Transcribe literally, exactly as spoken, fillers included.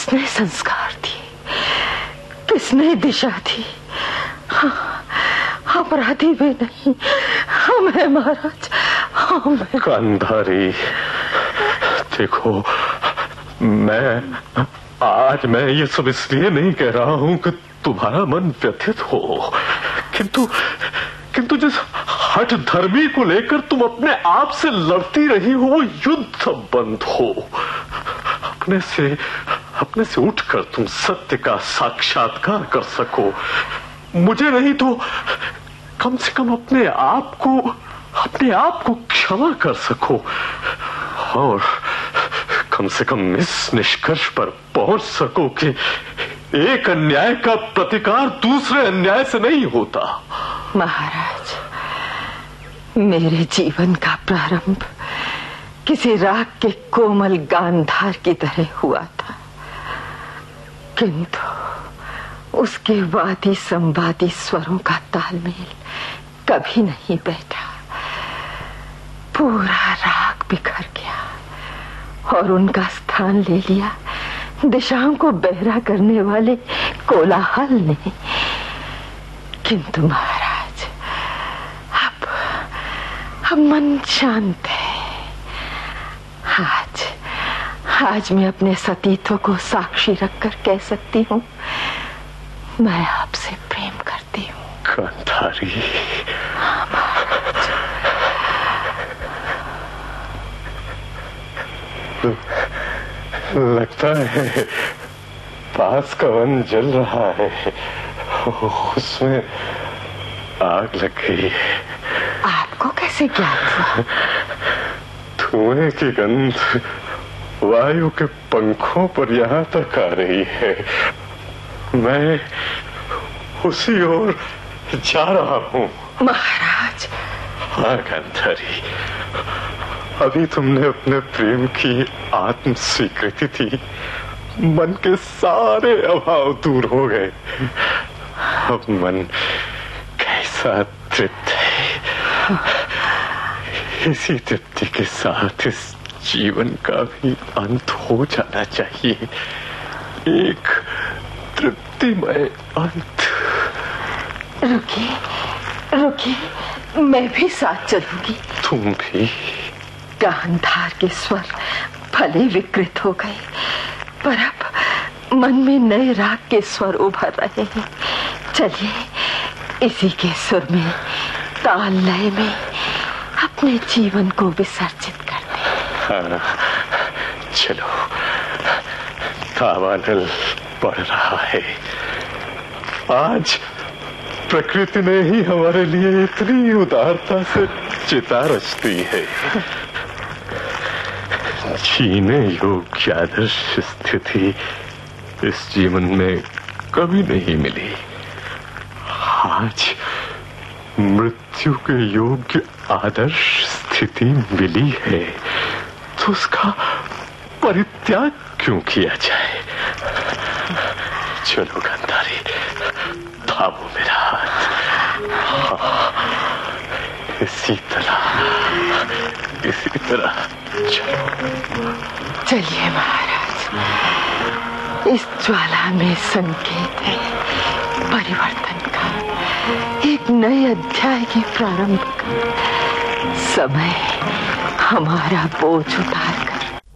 किसने संस्कार दिए, किसने दिशा दी? हाँ, अपराधी भी नहीं हम हैं महाराज, हम हैं। गांधारी, देखो, मैं आज मैं ये सब इसलिए नहीं कह रहा हूं कि तुम्हारा मन व्यथित हो, किंतु किंतु जिस हठ धर्मी को लेकर तुम अपने आप से लड़ती रही हो वो युद्ध बंद हो। अपने से अपने से उठकर तुम सत्य का साक्षात्कार कर सको। मुझे नहीं तो कम से कम अपने आप को अपने आप को क्षमा कर सको और कम से कम इस निष्कर्ष पर पहुंच सको कि एक अन्याय का प्रतिकार दूसरे अन्याय से नहीं होता। महाराज, मेरे जीवन का प्रारंभ किसी राग के कोमल गांधार की तरह हुआ था, किंतु उसके वादी संवादी स्वरों का तालमेल कभी नहीं बैठा। पूरा राग बिखर गया और उनका स्थान ले लिया दिशाओं को बहरा करने वाले कोलाहल ने। किंतु महाराज, अब अब मन शांत है। आज आज मैं अपने सतीत्व को साक्षी रखकर कह सकती हूँ, मैं आपसे प्रेम करती हूँ। गांधारी, हाँ महाराज। लगता है पास का वन जल रहा है, उसमें आग लग गई है। आपको कैसे ज्ञात हुआ? धुएं की गंध वायु के पंखों पर यहाँ तक आ रही है। मैं उसी ओर जा रहा हूँ। महाराज। हाँ गांधारी, अभी तुमने अपने प्रेम की आत्म स्वीकृति थी, मन के सारे अभाव दूर हो गए। अब मन कैसा तृप्त है। इसी तृप्ति के साथ इस जीवन का भी अंत हो जाना चाहिए, एक तृप्तिमय अंत। रुकिए रुकिए, मैं भी साथ चलूंगी। तुम भी? गांधार के स्वर भले विकृत हो गए, पर अब मन में नए राग के स्वर उभर रहे हैं। चलिए इसी के सुर में, ताल लय में अपने जीवन को विसर्जित करते हैं। हाँ, चलो। दावानल बढ़ रहा है। आज प्रकृति ने ही हमारे लिए इतनी उदारता से चिता रचती है। जीने योग्य आदर्श स्थिति इस जीवन में कभी नहीं मिली। आज मृत्यु के योग्य आदर्श स्थिति मिली है, तो उसका परित्याग क्यों किया जाए? चलो गांधारी, थामो मेरा हाथ। हाँ, इसी तरह इसी तरह चलो। चलिए महाराज, इस ज्वाला में संकेत है परिवर्तन का, एक नए अध्याय के प्रारंभ का। समय हमारा बोझ उतार